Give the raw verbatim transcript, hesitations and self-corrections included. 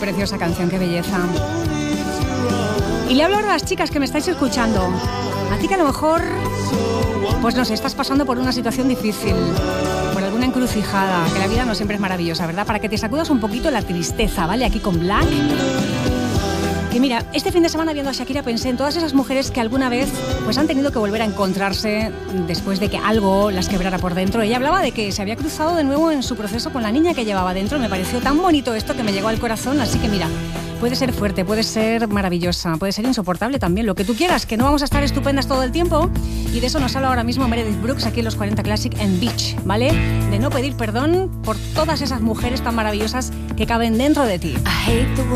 preciosa canción, qué belleza. Y le hablo ahora a las chicas que me estáis escuchando. A ti que a lo mejor, pues no sé, estás pasando por una situación difícil, por alguna encrucijada, que la vida no siempre es maravillosa, ¿verdad? Para que te sacudas un poquito la tristeza, ¿vale? Aquí con Black. Que mira, este fin de semana viendo a Shakira pensé en todas esas mujeres que alguna vez pues han tenido que volver a encontrarse después de que algo las quebrara por dentro. Ella hablaba de que se había cruzado de nuevo en su proceso con la niña que llevaba dentro. Me pareció tan bonito esto que me llegó al corazón, así que mira, puede ser fuerte, puede ser maravillosa, puede ser insoportable también, lo que tú quieras, que no vamos a estar estupendas todo el tiempo. Y de eso nos habla ahora mismo Meredith Brooks aquí en los cuarenta Classic en Beach, ¿vale? De no pedir perdón por todas esas mujeres tan maravillosas que caben dentro de ti.